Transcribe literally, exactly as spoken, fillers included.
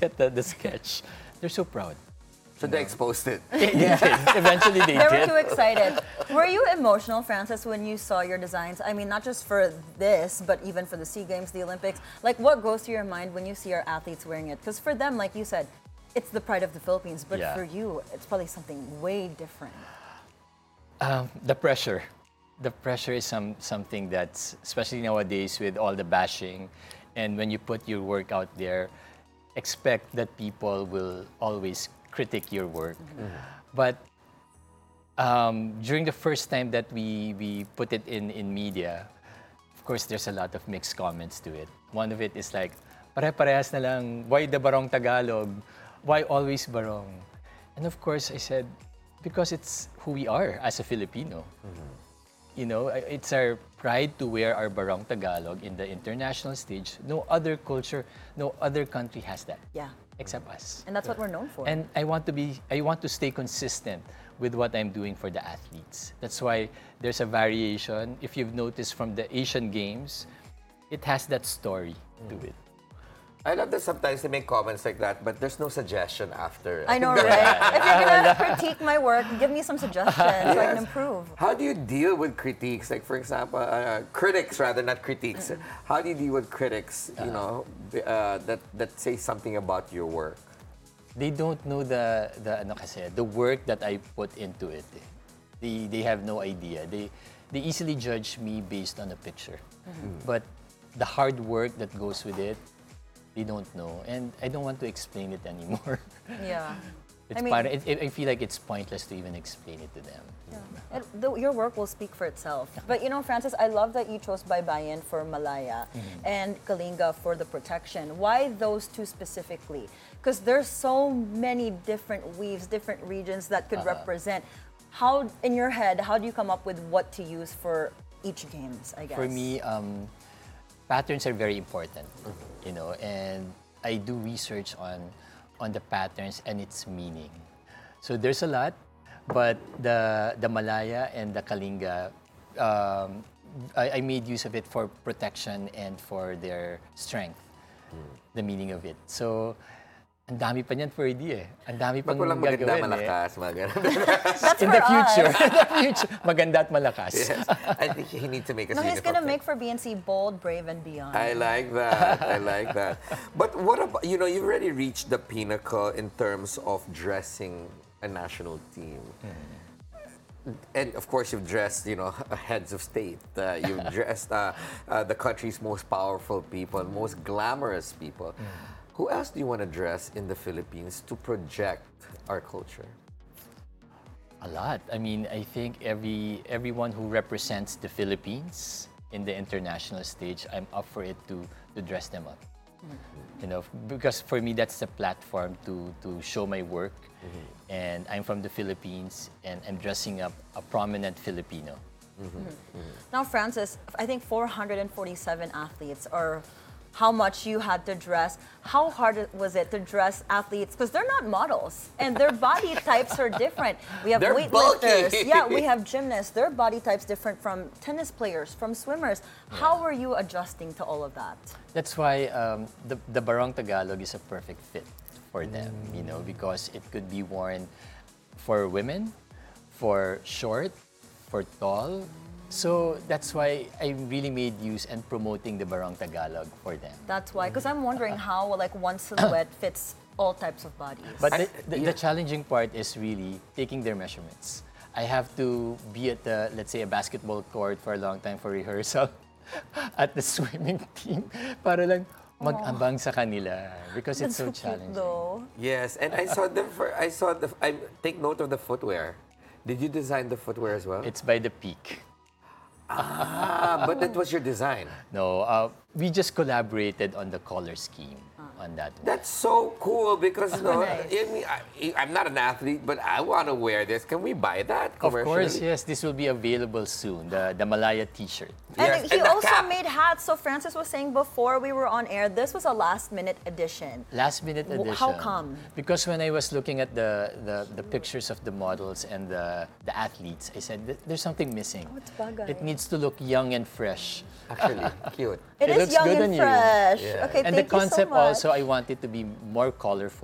at the, the sketch, they're so proud. So they exposed it. They, they did. Eventually they, They did. were too excited. Were you emotional, Francis, when you saw your designs? I mean, not just for this, but even for the SEA Games, the Olympics. Like, what goes through your mind when you see our athletes wearing it? Because for them, like you said, it's the pride of the Philippines. But Yeah. for you, it's probably something way different. Um, the pressure. The pressure is some something that's, especially nowadays with all the bashing, and when you put your work out there, expect that people will always critique your work. Mm-hmm. But um, during the first time that we, we put it in, in media, of course, there's a lot of mixed comments to it. One of it is like, pare-parehas na lang, why the Barong Tagalog? Why always Barong? And of course, I said, because it's who we are as a Filipino. Mm-hmm. You know, it's our pride to wear our Barong Tagalog in the international stage. No other culture, no other country has that. Yeah. Except us. And that's what we're known for. And I want to be, I want to stay consistent with what I'm doing for the athletes. That's why there's a variation. If you've noticed from the Asian Games, it has that story mm. to it. I love that sometimes they make comments like that, but there's no suggestion after. I know, right? If you're gonna critique my work, give me some suggestions yes. so I can improve. How do you deal with critiques? Like, for example, uh, critics rather, not critiques. Mm-hmm. How do you deal with critics, you know, uh, that, that say something about your work? They don't know the, the, ano kasi, the work that I put into it. They, they have no idea. They, they easily judge me based on a picture. Mm-hmm. But the hard work that goes with it, they don't know, and I don't want to explain it anymore. Yeah. It's I mean, part of, it, it, I feel like it's pointless to even explain it to them. Yeah. It, the, your work will speak for itself. But you know, Francis, I love that you chose Baybayin for Malaya mm-hmm. and Kalinga for the protection. Why those two specifically? Because there's so many different weaves, different regions that could uh-huh. represent. How, in your head, how do you come up with what to use for each games, I guess? For me, um, patterns are very important, you know, and I do research on on the patterns and its meaning. So there's a lot, but the the Malaya and the Kalinga, um, I, I made use of it for protection and for their strength, mm. the meaning of it. So, ang dami pa niyan for D eh. Ang dami pang walang maganda, gagawin malakas, eh. That's in for the future, us. in the future, maganda at malakas. Yes. I think he needs to make us No, he's uniform gonna make for B N C bold, brave, and beyond. I like that. I like that. But what about, you know, you've already reached the pinnacle in terms of dressing a national team. Mm. And of course, you've dressed, you know, heads of state. Uh, you've dressed uh, uh, the country's most powerful people, most glamorous people. Mm. Who else do you want to dress in the Philippines to project our culture? A lot. I mean, I think every everyone who represents the Philippines in the international stage, I'm up for it to to dress them up. Mm-hmm. You know, because for me that's the platform to to show my work, mm-hmm. and I'm from the Philippines, and I'm dressing up a prominent Filipino. Mm-hmm. Mm-hmm. Now, Francis, I think four hundred forty-seven athletes are how much you had to dress. How hard was it to dress athletes? Because they're not models, and their body types are different. We have they're weightlifters. bulky. Yeah, we have gymnasts. Their body types different from tennis players, from swimmers. Yeah. How were you adjusting to all of that? That's why um, the, the Barong Tagalog is a perfect fit for them, mm. you know, because it could be worn for women, for short, for tall. So that's why I really made use and promoting the Barong Tagalog for them. That's why, because I'm wondering how like one silhouette fits all types of bodies. But the, the, the challenging part is really taking their measurements. I have to be at the, let's say, a basketball court for a long time for rehearsal at the swimming team para lang mag-ambang sa kanila because That's it's so, so challenging. Though. Yes, and I saw the for, I saw the I take note of the footwear. Did you design the footwear as well? It's by the Peak. Ah, but that was your design. No, uh, we just collaborated on the color scheme on that one. That's so cool because, you know, nice. I mean, I, I'm not an athlete, but I want to wear this. Can we buy that Of commercially? course, yes. This will be available soon, the, the Malaya t-shirt. And Yes, he and the also cap. made hats. So Francis was saying before we were on air, this was a last-minute edition. Last minute W- edition. how come? Because when I was looking at the, the, the pictures of the models and the, the athletes, I said, "Th- there's something missing. Oh, it's bagay. It needs to look young and fresh. Actually, cute. It It is looks young good and on you. fresh. Yeah. Okay, And thank the concept you so much. also, I want it to be more colorful.